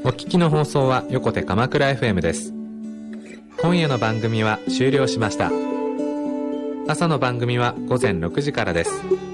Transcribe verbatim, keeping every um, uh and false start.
お聞きの放送は横手鎌倉 エフエム です。今夜の番組は終了しました。朝の番組は午前ろくじからです。